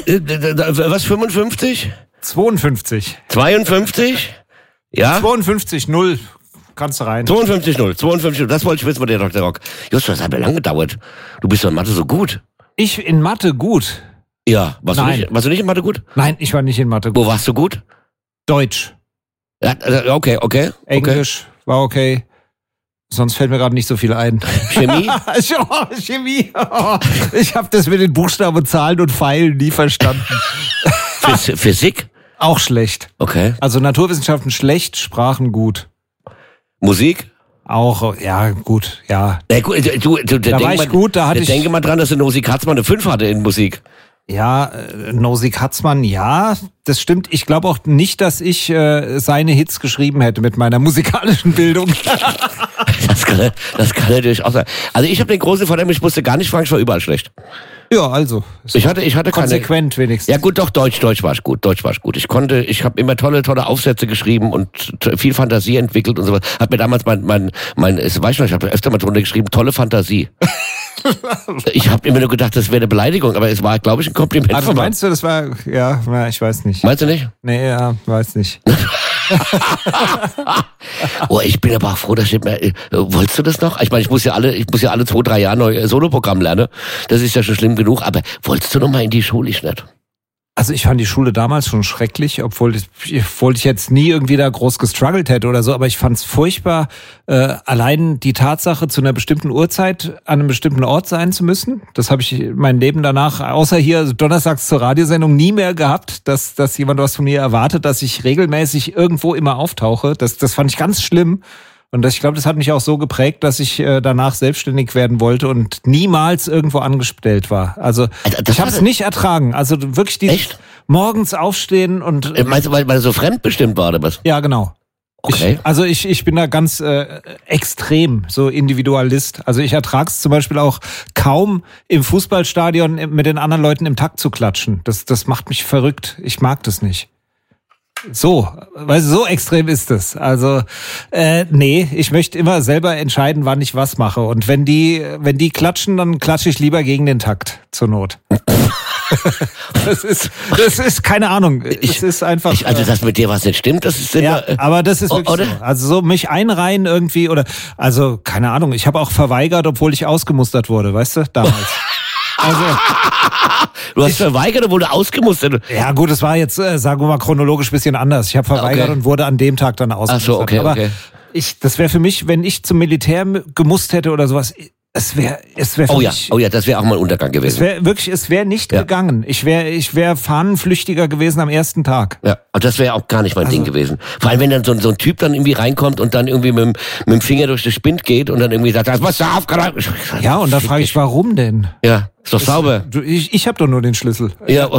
Was, 55? 52. 52? Ja? 52,0. Kannst du rein. 52,0. Das wollte ich wissen bei dir, Dr. Rock. Just, das hat mir lang gedauert. Du bist doch in Mathe so gut. Ich in Mathe gut? Ja. Warst du nicht in Mathe gut? Nein, ich war nicht in Mathe gut. Wo warst du gut? Deutsch. Ja, okay. Englisch war okay. Sonst fällt mir gerade nicht so viel ein. Chemie? Chemie. Ich habe das mit den Buchstaben, Zahlen und Pfeilen nie verstanden. Physik? Auch schlecht. Okay. Also Naturwissenschaften schlecht, Sprachen gut. Musik? Auch, ja, gut, ja. Da war ich gut, da hatte ich... Denke mal dran, dass der Nosi Katzmann eine 5 hatte in Musik. Ja, Nosi Katzmann, ja, das stimmt. Ich glaube auch nicht, dass ich seine Hits geschrieben hätte mit meiner musikalischen Bildung. Das kann natürlich auch sein. Also ich habe den großen Vorteil, ich musste gar nicht fragen, ich war überall schlecht. Ja, also. Ich hatte konsequent keine, wenigstens. Ja gut, doch, Deutsch war ich gut. Ich habe immer tolle Aufsätze geschrieben und viel Fantasie entwickelt und sowas. Hat mir damals ich habe öfter mal drunter geschrieben, tolle Fantasie. Ich habe immer nur gedacht, das wäre eine Beleidigung, aber es war, glaube ich, ein Kompliment. Also meinst du, das war, ja, ich weiß nicht. Meinst du nicht? Nee, ja, weiß nicht. Oh, ich bin aber auch froh, dass ich mir, wolltest du das noch? Ich meine, ich muss ja alle 2-3 Jahre neu Soloprogramm lernen. Das ist ja schon schlimm genug, aber wolltest du noch mal in die Schule? Ich nicht. Also ich fand die Schule damals schon schrecklich, obwohl ich jetzt nie irgendwie da groß gestruggelt hätte oder so, aber ich fand's furchtbar, allein die Tatsache, zu einer bestimmten Uhrzeit an einem bestimmten Ort sein zu müssen. Das habe ich mein Leben danach, außer hier donnerstags zur Radiosendung, nie mehr gehabt, dass jemand was von mir erwartet, dass ich regelmäßig irgendwo immer auftauche. Das fand ich ganz schlimm. Und ich glaube, das hat mich auch so geprägt, dass ich danach selbstständig werden wollte und niemals irgendwo angestellt war. Also ich habe es nicht ertragen. Also wirklich dieses morgens aufstehen und... Meinst du, weil er so fremdbestimmt war oder was? Ja, genau. Okay. Ich bin da ganz extrem so Individualist. Also ich ertrage es zum Beispiel auch kaum im Fußballstadion mit den anderen Leuten im Takt zu klatschen. Das macht mich verrückt. Ich mag das nicht. So, weißt du, so extrem ist es. Also, nee, ich möchte immer selber entscheiden, wann ich was mache. Und wenn die klatschen, dann klatsche ich lieber gegen den Takt, zur Not. Das ist keine Ahnung. Es ist einfach. Also, dass mit dir was nicht stimmt, das ist ja, aber das ist wirklich so. Also so mich einreihen irgendwie also keine Ahnung. Ich habe auch verweigert, obwohl ich ausgemustert wurde, weißt du, damals. Also, du hast verweigert, obwohl du ausgemustert wurdest. Ja gut, es war jetzt, sagen wir mal, chronologisch ein bisschen anders. Ich habe verweigert und wurde an dem Tag dann ausgemustert. Ach so, okay, aber okay. Das wäre für mich, wenn ich zum Militär gemusst hätte oder sowas, es wäre für mich... Oh ja, das wäre auch mal ein Untergang gewesen. Es wäre nicht gegangen. Ich wäre Fahnenflüchtiger gewesen am ersten Tag. Ja, und das wäre auch gar nicht mein Ding gewesen. Vor allem, wenn dann so ein Typ dann irgendwie reinkommt und dann irgendwie mit dem Finger durch den Spind geht und dann irgendwie sagt, das musst du aufgeräumt. Ja, und dann frage ich, warum denn? Ja, ist doch sauber. Ich habe doch nur den Schlüssel. Ja,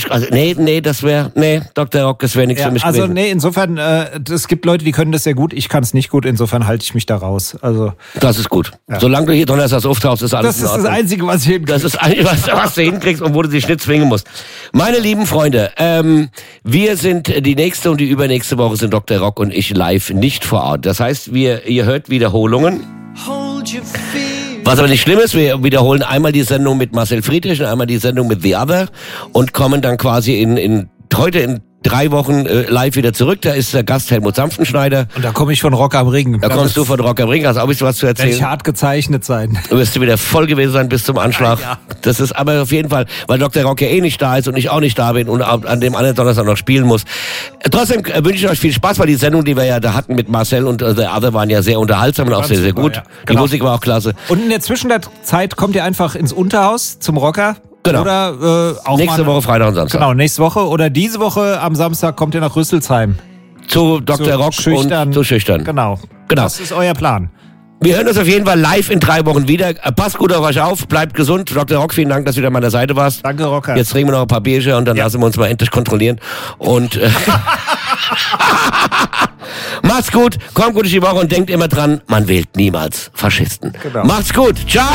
nee, Dr. Rock, das wäre nichts für mich gewesen. Also nee, insofern, es gibt Leute, die können das sehr gut, ich kann es nicht gut, insofern halte ich mich da raus. Also das ist gut. Ja. Solange du hier donnerstags auftauchst, ist alles in Ordnung. Das ist das Einzige, was ich hinkriege. Das ist das Einzige, was du hinkriegst und wo du dich nicht zwingen musst. Meine lieben Freunde, wir sind die nächste und die übernächste Woche sind Dr. Rock und ich live nicht vor Ort. Das heißt, ihr hört Wiederholungen. Was aber nicht schlimm ist, wir wiederholen einmal die Sendung mit Marcel Friedrich und einmal die Sendung mit The Other und kommen dann quasi heute in 3 Wochen live wieder zurück. Da ist der Gast Helmut Sanftenschneider. Und da komme ich von Rock am Ring. Da kommst du von Rock am Ring, hast auch ein bisschen was zu erzählen. Werde ich hart gezeichnet sein. Du wirst wieder voll gewesen sein bis zum Anschlag. Ja. Das ist aber auf jeden Fall, weil Dr. Rock ja nicht da ist und ich auch nicht da bin und an dem anderen Donnerstag noch spielen muss. Trotzdem wünsche ich euch viel Spaß, weil die Sendung, die wir ja da hatten mit Marcel und The Other, waren ja sehr unterhaltsam und auch sehr, sehr gut. Ja. Genau. Die Musik war auch klasse. Und in der Zwischenzeit kommt ihr einfach ins Unterhaus zum Rocker. Genau. Oder auch nächste Woche Freitag und Samstag. Genau, nächste Woche oder diese Woche am Samstag kommt ihr nach Rüsselsheim. Zu Dr. Rock Schüchtern. Und zu Schüchtern. Genau. Das ist euer Plan. Wir hören uns auf jeden Fall live in 3 Wochen wieder. Passt gut auf euch auf, bleibt gesund. Dr. Rock, vielen Dank, dass du wieder an meiner Seite warst. Danke, Rocker. Jetzt trinken wir noch ein paar Bierchen und dann lassen wir uns mal endlich kontrollieren. Und macht's gut, kommt gut durch die Woche und denkt immer dran, man wählt niemals Faschisten. Genau. Macht's gut, ciao!